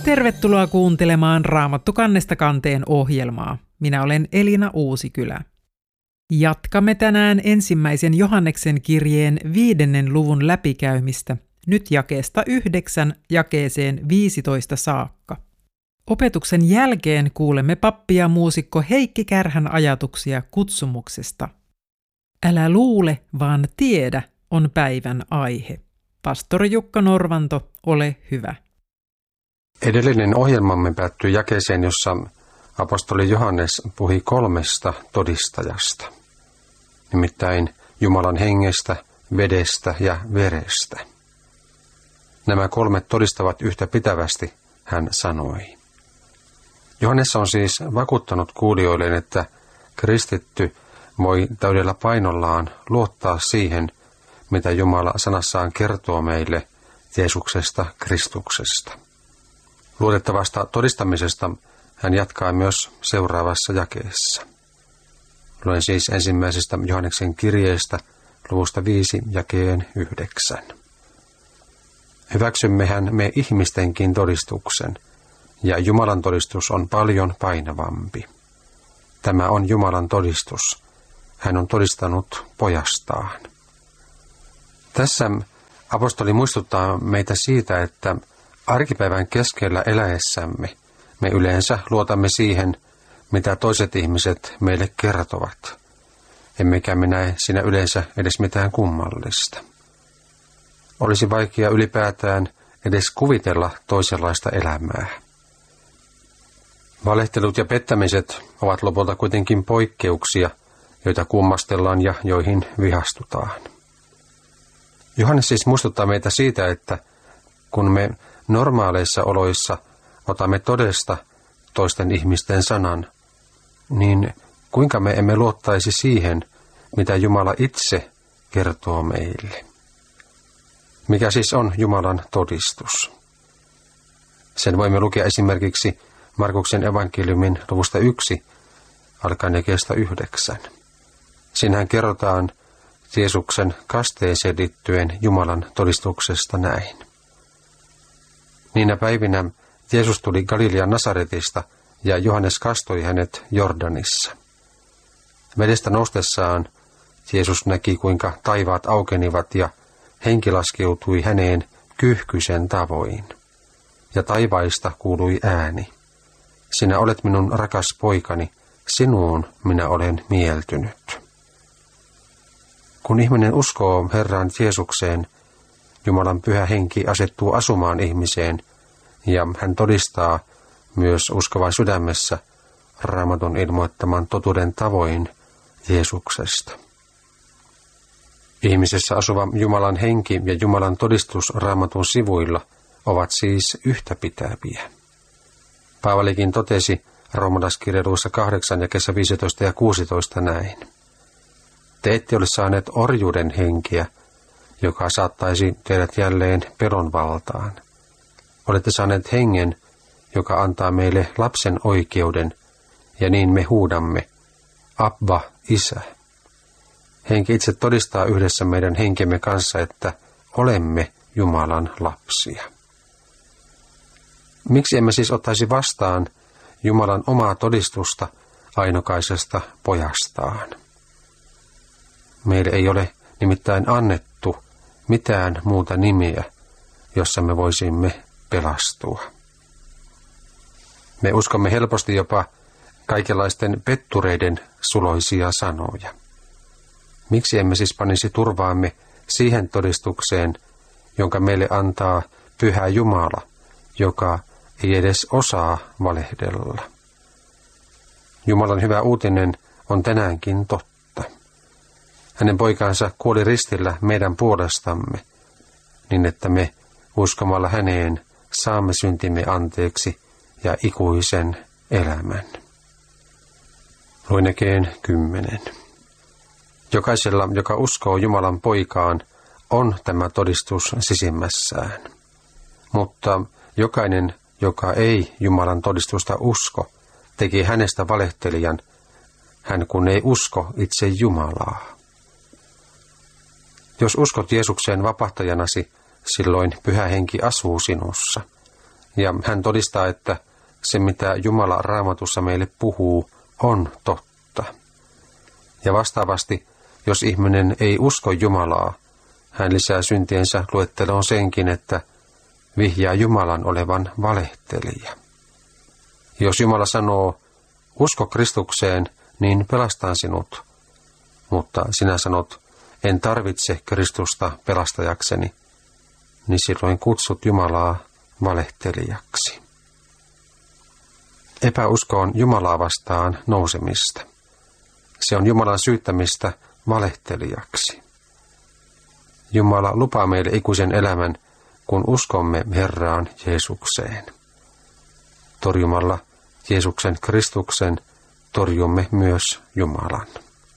Tervetuloa kuuntelemaan Raamattu kannesta kanteen ohjelmaa. Minä olen Elina Uusikylä. Jatkamme tänään ensimmäisen Johanneksen kirjeen 5. luvun läpikäymistä, nyt jakeesta 9 jakeeseen 15 saakka. Opetuksen jälkeen kuulemme pappi ja muusikko Heikki Kärhän ajatuksia kutsumuksesta. Älä luule, vaan tiedä on päivän aihe. Pastori Jukka Norvanto, ole hyvä. Edellinen ohjelmamme päättyi jakeeseen, jossa apostoli Johannes puhui 3 todistajasta, nimittäin Jumalan hengestä, vedestä ja verestä. Nämä 3 todistavat yhtä pitävästi, hän sanoi. Johannes on siis vakuuttanut kuulijoilleen, että kristitty voi täydellä painollaan luottaa siihen, mitä Jumala sanassaan kertoo meille Jeesuksesta, Kristuksesta. Luotettavasta todistamisesta hän jatkaa myös seuraavassa jakeessa. Luen siis ensimmäisestä Johanneksen kirjeestä luvusta 5 jakeen 9. Hyväksymmehän me ihmistenkin todistuksen, ja Jumalan todistus on paljon painavampi. Tämä on Jumalan todistus. Hän on todistanut pojastaan. Tässä apostoli muistuttaa meitä siitä, että arkipäivän keskellä eläessämme me yleensä luotamme siihen, mitä toiset ihmiset meille kertovat, emmekä me näe siinä yleensä edes mitään kummallista. Olisi vaikea ylipäätään edes kuvitella toisenlaista elämää. Valehtelut ja pettämiset ovat lopulta kuitenkin poikkeuksia, joita kummastellaan ja joihin vihastutaan. Johannes siis muistuttaa meitä siitä, että kun me normaaleissa oloissa otamme todesta toisten ihmisten sanan, niin kuinka me emme luottaisi siihen, mitä Jumala itse kertoo meille? Mikä siis on Jumalan todistus? Sen voimme lukea esimerkiksi Markuksen evankeliumin luvusta 1, alkaen jakeesta 9. Siinähän kerrotaan Jeesuksen kasteeseen liittyen Jumalan todistuksesta näin. Niinä päivinä Jeesus tuli Galilean Nasaretista ja Johannes kastoi hänet Jordanissa. Vedestä noustessaan Jeesus näki, kuinka taivaat aukenivat ja henki laskeutui häneen kyyhkysen tavoin. Ja taivaista kuului ääni. Sinä olet minun rakas poikani, sinuun minä olen mieltynyt. Kun ihminen uskoo Herraan Jeesukseen, Jumalan pyhä henki asettuu asumaan ihmiseen, ja hän todistaa myös uskovan sydämessä Raamatun ilmoittaman totuuden tavoin Jeesuksesta. Ihmisessä asuva Jumalan henki ja Jumalan todistus Raamatun sivuilla ovat siis yhtäpitäviä. Paavalikin totesi roomalaiskirjeessä 8 jakeessa 15 ja 16 näin. Te ette ole saaneet orjuuden henkiä, joka saattaisi teidät jälleen pelon valtaan. Olette saaneet hengen, joka antaa meille lapsen oikeuden, ja niin me huudamme, Abba, Isä. Henki itse todistaa yhdessä meidän henkemme kanssa, että olemme Jumalan lapsia. Miksi emme siis ottaisi vastaan Jumalan omaa todistusta ainokaisesta pojastaan? Meille ei ole nimittäin annettu mitään muuta nimiä, jossa me voisimme pelastua. Me uskomme helposti jopa kaikenlaisten pettureiden suloisia sanoja. Miksi emme siis panisi turvaamme siihen todistukseen, jonka meille antaa pyhä Jumala, joka ei edes osaa valehdella? Jumalan hyvä uutinen on tänäänkin totta. Hänen poikansa kuoli ristillä meidän puolestamme, niin että me uskomalla häneen saamme syntimme anteeksi ja ikuisen elämän. Luen jakeen 10. Jokaisella, joka uskoo Jumalan poikaan, on tämä todistus sisimmässään. Mutta jokainen, joka ei Jumalan todistusta usko, teki hänestä valehtelijan, hän kun ei usko itse Jumalaa. Jos uskot Jeesukseen vapahtajanasi, silloin Pyhä Henki asuu sinussa, Ja hän todistaa, että se mitä Jumala Raamatussa meille puhuu on totta. Ja vastaavasti, jos ihminen ei usko Jumalaa, hän lisää syntiensä luetteloon senkin, että vihjaa Jumalan olevan valehtelija. Jos Jumala sanoo, usko Kristukseen, niin pelastan sinut, mutta sinä sanot, en tarvitse Kristusta pelastajakseni, niin silloin kutsut Jumalaa valehtelijaksi. Epäusko on Jumalaa vastaan nousemista. Se on Jumalan syyttämistä valehtelijaksi. Jumala lupaa meille ikuisen elämän, kun uskomme Herraan Jeesukseen. Torjumalla Jeesuksen Kristuksen torjumme myös Jumalan.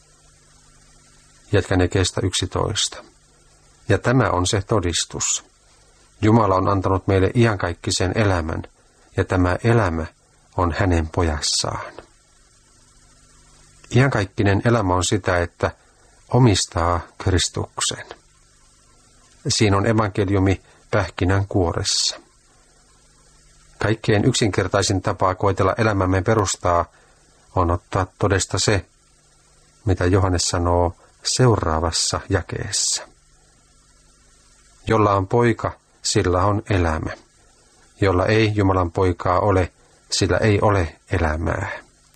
Jatkan jakeesta 11. Ja tämä on se todistus. Jumala on antanut meille iankaikkisen elämän, ja tämä elämä on hänen pojassaan. Iankaikkinen elämä on sitä, että omistaa Kristuksen. Siinä on evankeliumi pähkinän kuoressa. Kaikkein yksinkertaisin tapa koetella elämämme perustaa on ottaa todesta se, mitä Johannes sanoo seuraavassa jakeessa. Jolla on poika, sillä on elämä. Jolla ei Jumalan poikaa ole, sillä ei ole elämää.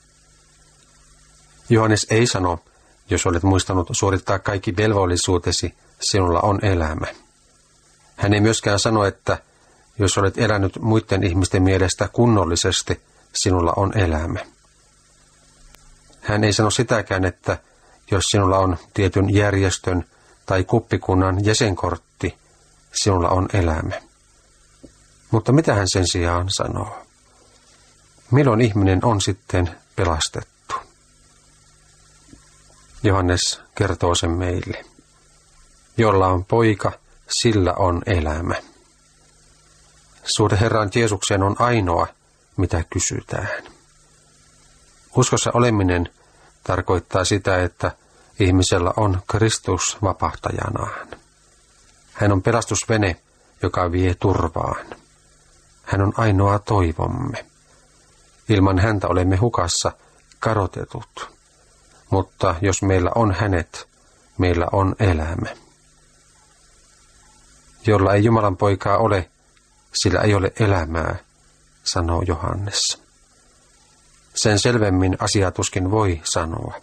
Johannes ei sano, jos olet muistanut suorittaa kaikki velvollisuutesi, sinulla on elämä. Hän ei myöskään sano, että jos olet elänyt muiden ihmisten mielestä kunnollisesti, sinulla on elämä. Hän ei sano sitäkään, että jos sinulla on tietyn järjestön tai kuppikunnan jäsenkortti, sinulla on elämä. Mutta mitä hän sen sijaan sanoo? Milloin ihminen on sitten pelastettu? Johannes kertoo sen meille. Jolla on poika, sillä on elämä. Suhde Herran Jeesukseen on ainoa, mitä kysytään. Uskossa oleminen tarkoittaa sitä, että ihmisellä on Kristus vapahtajanaan. Hän on pelastusvene, joka vie turvaan. Hän on ainoa toivomme. Ilman häntä olemme hukassa kadotetut. Mutta jos meillä on hänet, meillä on elämä. Jolla ei Jumalan poikaa ole, sillä ei ole elämää, sanoo Johannes. Sen selvemmin asiaa tuskin voi sanoa.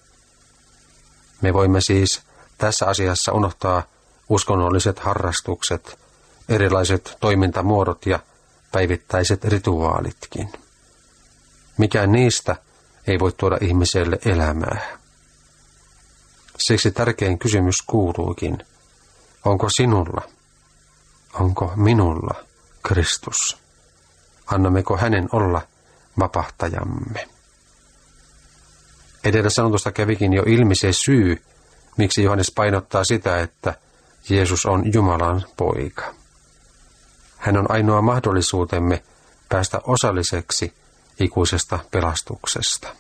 Me voimme siis tässä asiassa unohtaa uskonnolliset harrastukset, erilaiset toimintamuodot ja päivittäiset rituaalitkin. Mikään niistä ei voi tuoda ihmiselle elämää. Siksi tärkein kysymys kuuluukin, onko sinulla, onko minulla Kristus? Annammeko hänen olla vapahtajamme? Edellä sanotusta kävikin jo ilmi se syy, miksi Johannes painottaa sitä, että Jeesus on Jumalan poika. Hän on ainoa mahdollisuutemme päästä osalliseksi ikuisesta pelastuksesta.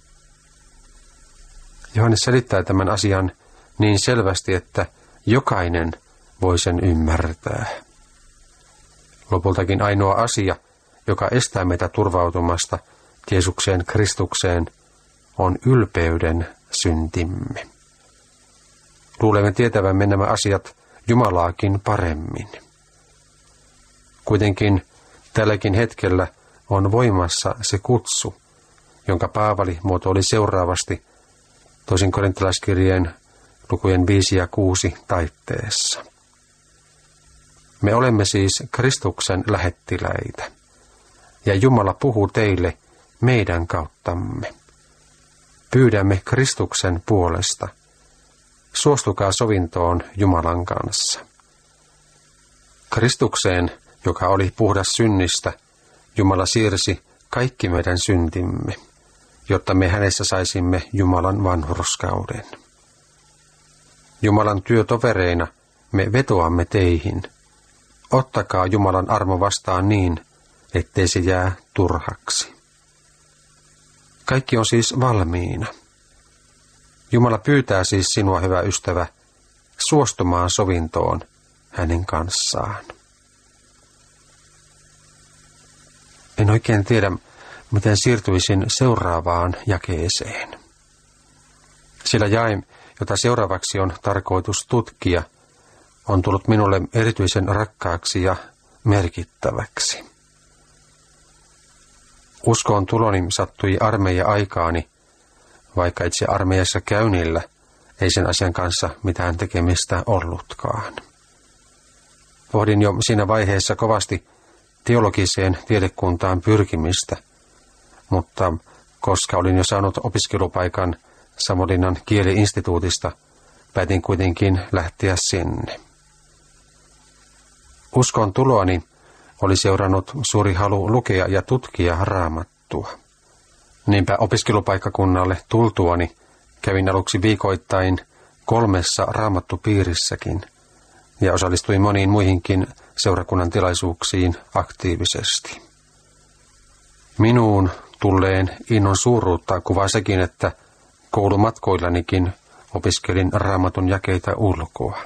Johannes selittää tämän asian niin selvästi, että jokainen voi sen ymmärtää. Lopultakin ainoa asia, joka estää meitä turvautumasta Jeesukseen Kristukseen, on ylpeyden syntimme. Luulemme tietävämme nämä asiat Jumalaakin paremmin. Kuitenkin tälläkin hetkellä on voimassa se kutsu, jonka Paavali muotoili seuraavasti toisin korintolaiskirjeen lukujen 5 ja 6 taitteessa. Me olemme siis Kristuksen lähettiläitä, ja Jumala puhuu teille meidän kauttamme. Pyydämme Kristuksen puolesta. Suostukaa sovintoon Jumalan kanssa. Kristukseen, joka oli puhdas synnistä, Jumala siirsi kaikki meidän syntimme, jotta me hänessä saisimme Jumalan vanhurskauden. Jumalan työtovereina me vetoamme teihin. Ottakaa Jumalan armo vastaan niin, ettei se jää turhaksi. Kaikki on siis valmiina. Jumala pyytää siis sinua, hyvä ystävä, suostumaan sovintoon hänen kanssaan. En oikein tiedä, miten siirtyisin seuraavaan jakeeseen. Sillä jae, jota seuraavaksi on tarkoitus tutkia, on tullut minulle erityisen rakkaaksi ja merkittäväksi. Uskoon tuloni sattui armeija-aikaani, vaikka itse armeijassa käynnillä ei sen asian kanssa mitään tekemistä ollutkaan. Pohdin jo siinä vaiheessa kovasti teologiseen tiedekuntaan pyrkimistä, mutta koska olin jo saanut opiskelupaikan Savonlinnan kieli-instituutista, päätin kuitenkin lähteä sinne. Uskon tuloani oli seurannut suuri halu lukea ja tutkia Raamattua. Niinpä opiskelupaikkakunnalle tultuani kävin aluksi viikoittain 3 raamattupiirissäkin ja osallistuin moniin muihinkin seurakunnan tilaisuuksiin aktiivisesti. Minuun tulleen innon suuruutta kuvaa sekin, että koulumatkoillanikin opiskelin Raamatun jakeita ulkoa.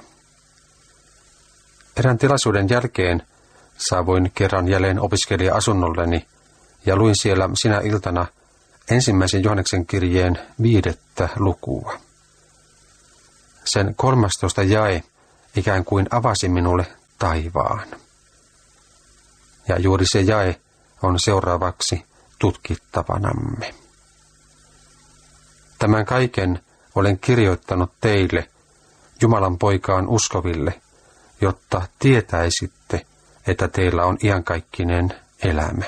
Erään tilaisuuden jälkeen saavuin kerran jälleen opiskelija-asunnolleni ja luin siellä sinä iltana ensimmäisen Johanneksen kirjeen 5. lukua. Sen 13. jae ikään kuin avasi minulle taivaan. Ja juuri se jae on seuraavaksi tutkittavanamme. Tämän kaiken olen kirjoittanut teille, Jumalan poikaan uskoville, jotta tietäisitte, että teillä on iankaikkinen elämä.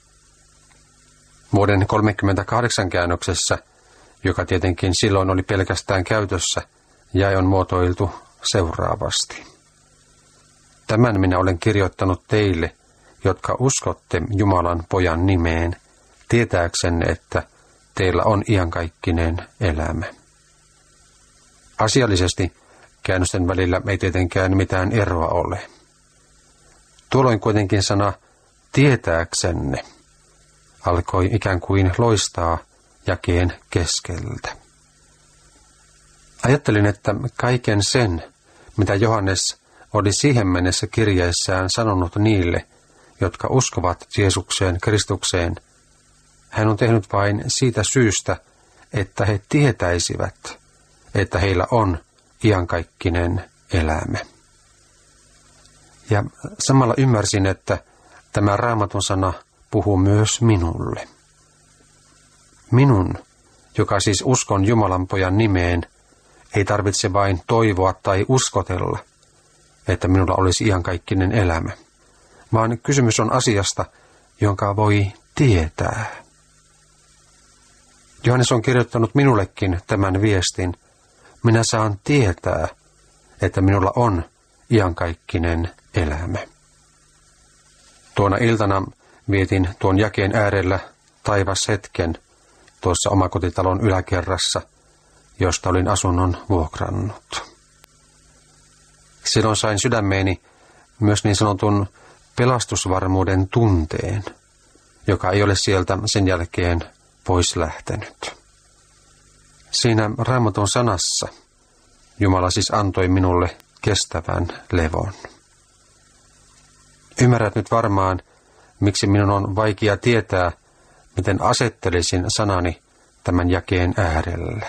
Vuoden 38 käännöksessä, joka tietenkin silloin oli pelkästään käytössä, jae on muotoiltu seuraavasti. Tämän minä olen kirjoittanut teille, jotka uskotte Jumalan pojan nimeen, tietääksenne, että teillä on iankaikkinen elämä. Asiallisesti käännösten välillä ei tietenkään mitään eroa ole. Tuolloin kuitenkin sana tietääksenne alkoi ikään kuin loistaa jakeen keskeltä. Ajattelin, että kaiken sen, mitä Johannes oli siihen mennessä kirjeessään sanonut niille, jotka uskovat Jeesukseen Kristukseen, hän on tehnyt vain siitä syystä, että he tietäisivät, että heillä on iankaikkinen elämä. Ja samalla ymmärsin, että tämä Raamatun sana puhuu myös minulle. Minun, joka siis uskon Jumalan pojan nimeen, ei tarvitse vain toivoa tai uskotella, että minulla olisi iankaikkinen elämä, vaan kysymys on asiasta, jonka voi tietää. Johannes on kirjoittanut minullekin tämän viestin. Minä saan tietää, että minulla on iankaikkinen elämä. Tuona iltana vietin tuon jakeen äärellä taivashetken tuossa omakotitalon yläkerrassa, josta olin asunnon vuokrannut. Silloin sain sydämeeni myös niin sanotun pelastusvarmuuden tunteen, joka ei ole sieltä sen jälkeen pois lähtenyt. Siinä Raamatun sanassa Jumala siis antoi minulle kestävän levon. Ymmärrät nyt varmaan, miksi minun on vaikea tietää, miten asettelisin sanani tämän jakeen äärellä.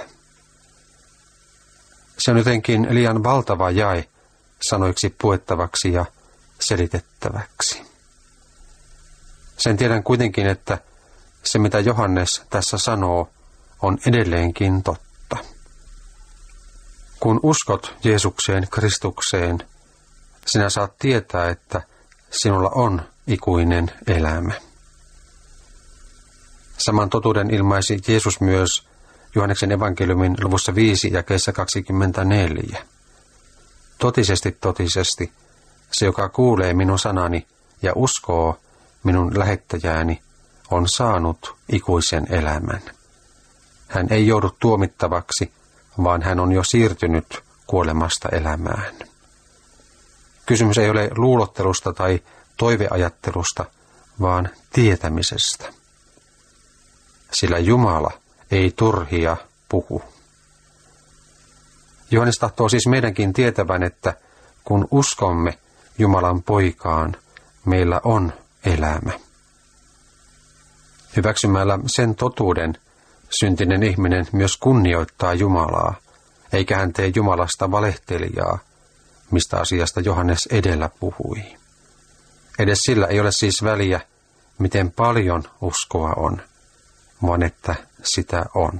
Se on jotenkin liian valtava jae sanoiksi puettavaksi ja selitettäväksi. Sen tiedän kuitenkin, että se mitä Johannes tässä sanoo, on edelleenkin totta. Kun uskot Jeesukseen Kristukseen, sinä saat tietää, että sinulla on ikuinen elämä. Saman totuuden ilmaisi Jeesus myös Johanneksen evankeliumin luvussa 5 jakeessa 24. Totisesti, se joka kuulee minun sanani ja uskoo minun lähettäjääni, on saanut ikuisen elämän. Hän ei joudu tuomittavaksi, vaan hän on jo siirtynyt kuolemasta elämään. Kysymys ei ole luulottelusta tai toiveajattelusta, vaan tietämisestä. Sillä Jumala ei turhia puhu. Johannes tahtoo siis meidänkin tietävän, että kun uskomme Jumalan poikaan, meillä on elämä. Hyväksymällä sen totuuden syntinen ihminen myös kunnioittaa Jumalaa, eikä hän tee Jumalasta valehtelijaa, mistä asiasta Johannes edellä puhui. Edes sillä ei ole siis väliä, miten paljon uskoa on, vaan että sitä on.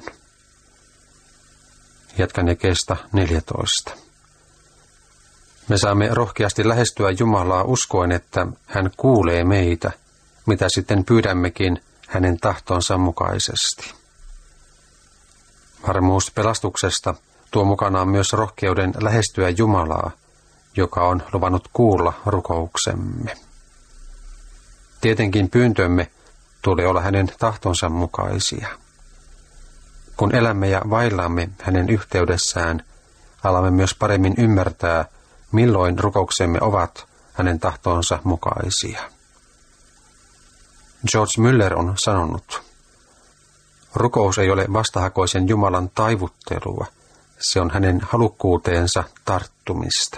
Jatkan jakeesta 14. Me saamme rohkeasti lähestyä Jumalaa uskoen, että hän kuulee meitä, mitä sitten pyydämmekin hänen tahtonsa mukaisesti. Varmuus pelastuksesta tuo mukanaan myös rohkeuden lähestyä Jumalaa, joka on luvannut kuulla rukouksemme. Tietenkin pyyntömme tulee olla hänen tahtonsa mukaisia. Kun elämme ja vaillaamme hänen yhteydessään, alamme myös paremmin ymmärtää, milloin rukouksemme ovat hänen tahtonsa mukaisia. George Müller on sanonut, rukous ei ole vastahakoisen Jumalan taivuttelua, se on hänen halukkuuteensa tarttumista.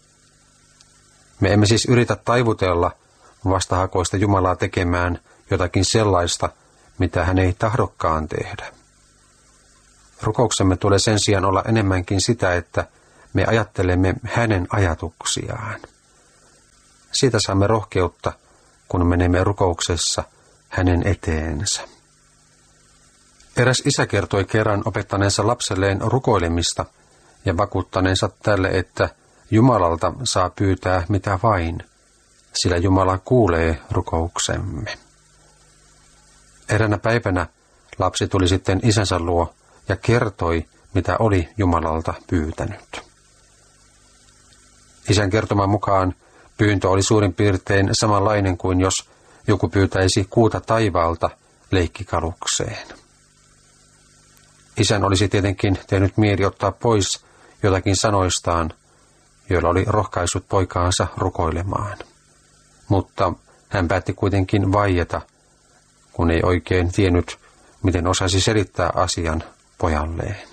Me emme siis yritä taivutella vastahakoista Jumalaa tekemään jotakin sellaista, mitä hän ei tahdokkaan tehdä. Rukouksemme tulee sen sijaan olla enemmänkin sitä, että me ajattelemme hänen ajatuksiaan. Siitä saamme rohkeutta, kun menemme rukouksessa hänen eteensä. Eräs isä kertoi kerran opettaneensa lapselleen rukoilemista ja vakuuttaneensa tälle, että Jumalalta saa pyytää mitä vain, sillä Jumala kuulee rukouksemme. Eräänä päivänä lapsi tuli sitten isänsä luo ja kertoi, mitä oli Jumalalta pyytänyt. Isän kertoman mukaan pyyntö oli suurin piirtein samanlainen kuin jos joku pyytäisi kuuta taivaalta leikkikalukseen. Isän olisi tietenkin tehnyt mieli ottaa pois jotakin sanoistaan, joilla oli rohkaissut poikaansa rukoilemaan. Mutta hän päätti kuitenkin vaieta, kun ei oikein tiennyt, miten osasi selittää asian pojalleen.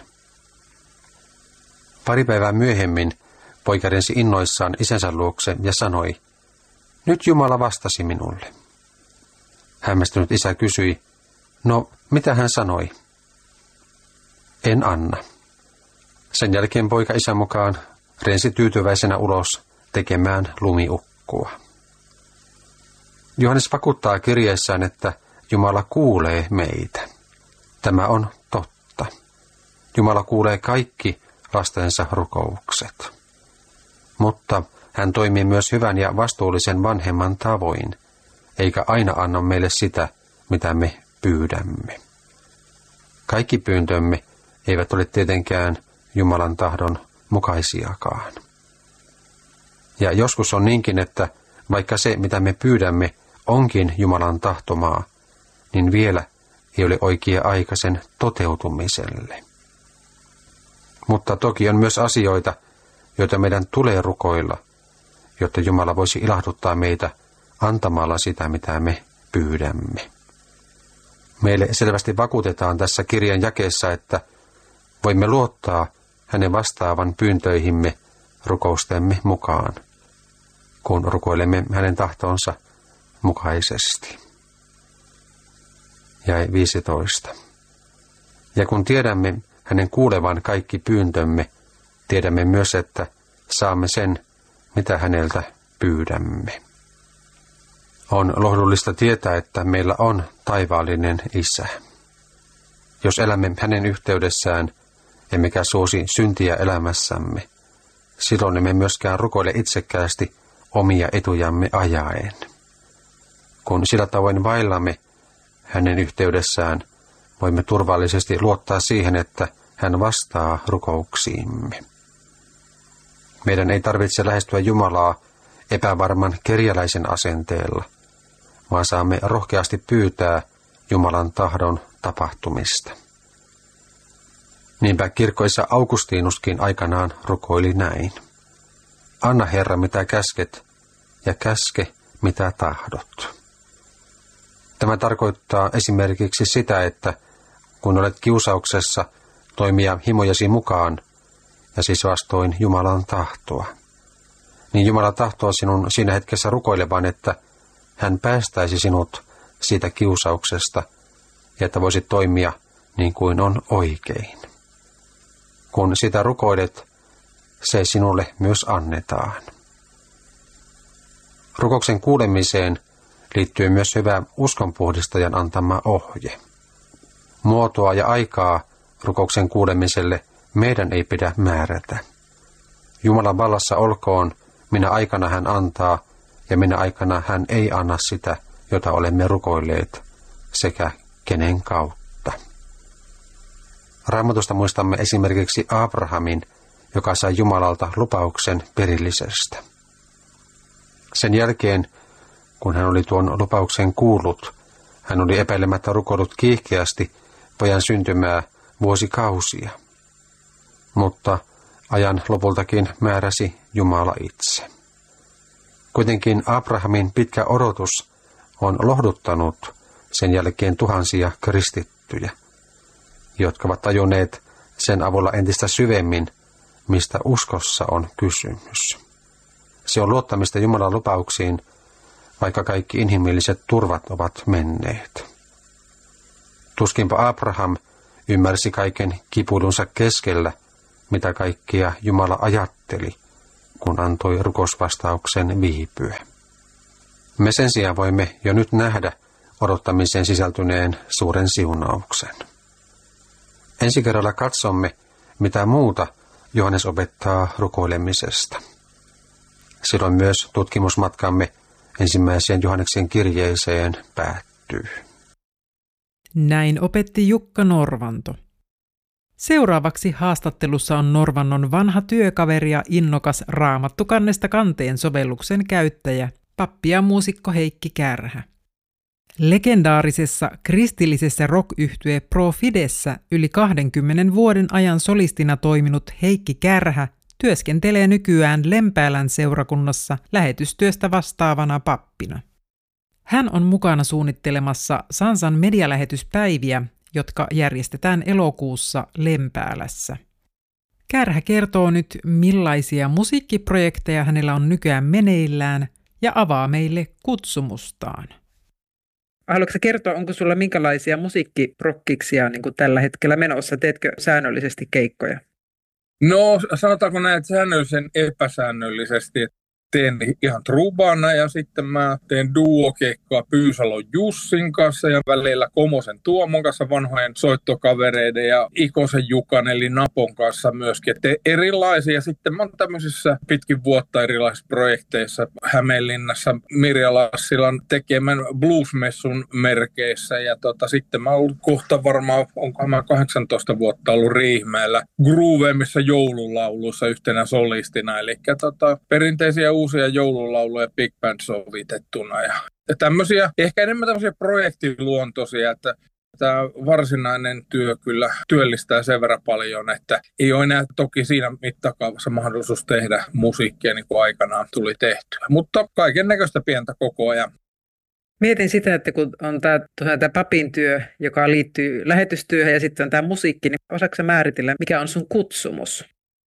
Pari päivää myöhemmin poika rensi innoissaan isänsä luokse ja sanoi, nyt Jumala vastasi minulle. Hämmästynyt isä kysyi, no mitä hän sanoi? En anna. Sen jälkeen poika isän mukaan rensi tyytyväisenä ulos tekemään lumiukkua. Johannes vakuuttaa kirjeessään, että Jumala kuulee meitä. Tämä on totta. Jumala kuulee kaikki lastensa rukoukset. Mutta hän toimii myös hyvän ja vastuullisen vanhemman tavoin, eikä aina anna meille sitä, mitä me pyydämme. Kaikki pyyntömme eivät ole tietenkään Jumalan tahdon mukaisiakaan. Ja joskus on niinkin, että vaikka se, mitä me pyydämme, onkin Jumalan tahtomaa, niin vielä ei ole oikea aika sen toteutumiselle. Mutta toki on myös asioita, joita meidän tulee rukoilla, jotta Jumala voisi ilahduttaa meitä antamalla sitä, mitä me pyydämme. Meille selvästi vakuutetaan tässä kirjan jakeessa, että voimme luottaa hänen vastaavan pyyntöihimme rukoustemme mukaan, kun rukoilemme hänen tahtonsa mukaisesti. Jäi 15. Ja kun tiedämme hänen kuulevan kaikki pyyntömme, tiedämme myös, että saamme sen, mitä häneltä pyydämme. On lohdullista tietää, että meillä on taivaallinen Isä. Jos elämme hänen yhteydessään, emmekä suosi syntiä elämässämme, silloin emme myöskään rukoile itsekkäästi omia etujamme ajaen. Kun sillä tavoin vaillamme hänen yhteydessään, voimme turvallisesti luottaa siihen, että hän vastaa rukouksiimme. Meidän ei tarvitse lähestyä Jumalaa epävarman kerjäläisen asenteella, vaan saamme rohkeasti pyytää Jumalan tahdon tapahtumista. Niinpä kirkkoissa Augustinuskin aikanaan rukoili näin. Anna Herra mitä käsket, ja käske mitä tahdot. Tämä tarkoittaa esimerkiksi sitä, että kun olet kiusauksessa, toimia himojasi mukaan, ja siis vastoin Jumalan tahtoa, niin Jumala tahtoo sinun siinä hetkessä rukoilevan, että hän päästäisi sinut siitä kiusauksesta ja että voisit toimia niin kuin on oikein. Kun sitä rukoilet, se sinulle myös annetaan. Rukouksen kuulemiseen liittyy myös hyvä uskonpuhdistajan antama ohje. Muotoa ja aikaa rukouksen kuulemiselle meidän ei pidä määrätä. Jumalan vallassa olkoon, minä aikana hän antaa ja minä aikana hän ei anna sitä, jota olemme rukoilleet, sekä kenen kautta. Raamatusta muistamme esimerkiksi Abrahamin, joka sai Jumalalta lupauksen perillisestä. Sen jälkeen, kun hän oli tuon lupauksen kuullut, hän oli epäilemättä rukoillut kiihkeästi pojan syntymää vuosikausia. Mutta ajan lopultakin määräsi Jumala itse. Kuitenkin Abrahamin pitkä odotus on lohduttanut sen jälkeen tuhansia kristittyjä, jotka ovat tajunneet sen avulla entistä syvemmin, mistä uskossa on kysymys. Se on luottamista Jumalan lupauksiin, vaikka kaikki inhimilliset turvat ovat menneet. Tuskinpa Abraham ymmärsi kaiken kipuilunsa keskellä, mitä kaikkia Jumala ajatteli, kun antoi rukousvastauksen viipyä. Me sen sijaan voimme jo nyt nähdä odottamiseen sisältyneen suuren siunauksen. Ensi kerralla katsomme, mitä muuta Johannes opettaa rukoilemisesta. Silloin myös tutkimusmatkamme ensimmäiseen Johanneksen kirjeeseen päättyy. Näin opetti Jukka Norvanto. Seuraavaksi haastattelussa on Norvannon vanha työkaveri ja innokas Raamattu kannesta kanteen sovelluksen käyttäjä, pappi ja muusikko Heikki Kärhä. Legendaarisessa kristillisessä rock-yhtye Pro Fidessä yli 20 vuoden ajan solistina toiminut Heikki Kärhä työskentelee nykyään Lempäälän seurakunnassa lähetystyöstä vastaavana pappina. Hän on mukana suunnittelemassa Sansan medialähetyspäiviä, jotka järjestetään elokuussa Lempäälässä. Kärhä kertoo nyt, millaisia musiikkiprojekteja hänellä on nykyään meneillään ja avaa meille kutsumustaan. Haluatko kertoa, onko sulla minkälaisia musiikkiprokkiksia niin kuin tällä hetkellä menossa? Teetkö säännöllisesti keikkoja? No, sanotaanko näin, että säännöllisen epäsäännöllisesti. Teen ihan trubana ja sitten mä teen duokeikkaa Pyysalon Jussin kanssa ja välillä Komosen Tuomon kanssa, vanhojen soittokavereiden ja Ikosen Jukan eli Napon kanssa myöskin. Teen erilaisia. Sitten mä oon tämmöisissä pitkin vuotta erilaisissa projekteissa Hämeenlinnassa Mirja Lassilan tekemän bluesmessun merkeissä ja sitten mä oon kohta varmaan, onkohan mä 18 vuotta ollut Riihimäellä Groovemissa joululauluissa yhtenä solistina. Eli perinteisiä uusia joululauluja big band sovitettuna ja tämmöisiä, ehkä enemmän tämmöisiä projektiluontoisia, että tämä varsinainen työ kyllä työllistää sen verran paljon, että ei ole enää toki siinä mittakaavassa mahdollisuus tehdä musiikkia niin kuin aikanaan tuli tehtyä, mutta kaiken näköistä pientä koko ajan. Mietin sitä, että kun on tämä papin työ, joka liittyy lähetystyöhön ja sitten on tämä musiikki, niin osaatko määritellä, mikä on sun kutsumus?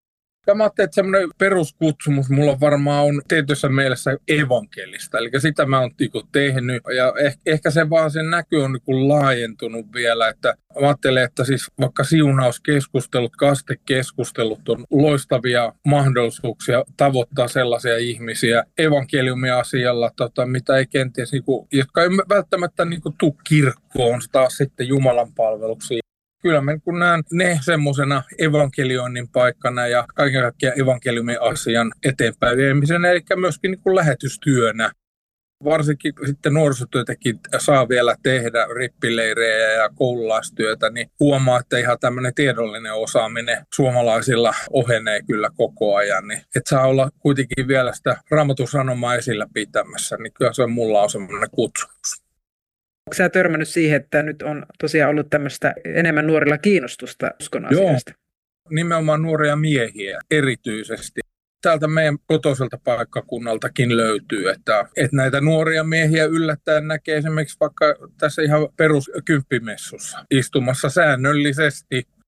Ja mä ajattelin, että semmoinen peruskutsumus mulla varmaan on tietyssä mielessä evankelista. Eli sitä mä oon tehnyt ja ehkä se vaan sen näky on laajentunut vielä. Että mä ajattelen, että siis vaikka siunauskeskustelut, kastekeskustelut on loistavia mahdollisuuksia tavoittaa sellaisia ihmisiä evankeliumin asialla, mitä ei kenties, jotka ei välttämättä tule kirkkoon taas sitten Jumalan palveluksiin. Kyllä mä kun näen ne semmoisena evankelioinnin paikkana ja kaiken kaikkiaan evankeliumin asian eteenpäin viemisenä, eli myöskin niin kuin lähetystyönä. Varsinkin sitten nuorisotyötäkin saa vielä tehdä rippileirejä ja koululaistyötä, niin huomaa, että ihan tämmöinen tiedollinen osaaminen suomalaisilla ohenee kyllä koko ajan. Niin, että saa olla kuitenkin vielä sitä Raamatun sanomaa esillä pitämässä, niin kyllä se mulla on semmoinen kutsumus. Onko sä törmännyt siihen, että nyt on tosiaan ollut tämmöistä enemmän nuorilla kiinnostusta uskon asioista? Joo, nimenomaan nuoria miehiä erityisesti. Täältä meidän kotoiselta paikkakunnaltakin löytyy, että näitä nuoria miehiä yllättäen näkee esimerkiksi vaikka tässä ihan peruskymppimessussa istumassa säännöllisesti.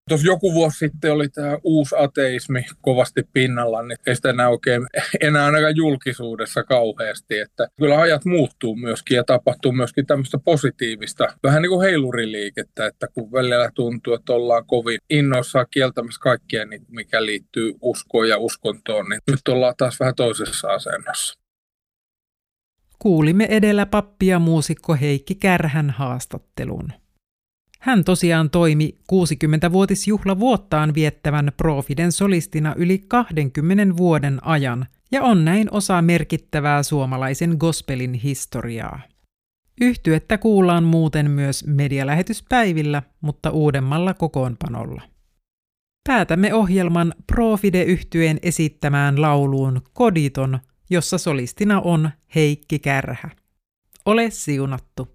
Tuossa joku vuosi sitten oli tämä uusi ateismi kovasti pinnalla, niin ei sitä enää ainakaan julkisuudessa kauheasti. Että kyllä ajat muuttuu myöskin ja tapahtuu myöskin tämmöistä positiivista, vähän niin kuin heiluriliikettä, että kun välillä tuntuu, että ollaan kovin innoissaan kieltämässä kaikkea, mikä liittyy uskoon ja uskontoon, niin nyt ollaan taas vähän toisessa asennossa. Kuulimme edellä pappi ja muusikko Heikki Kärhän haastattelun. Hän tosiaan toimi 60-vuotisjuhlavuottaan viettävän Profiden solistina yli 20 vuoden ajan ja on näin osa merkittävää suomalaisen gospelin historiaa. Yhtyettä kuullaan muuten myös medialähetyspäivillä, mutta uudemmalla kokoonpanolla. Päätämme ohjelman Profide-yhtyeen esittämään lauluun Koditon, jossa solistina on Heikki Kärhä. Ole siunattu!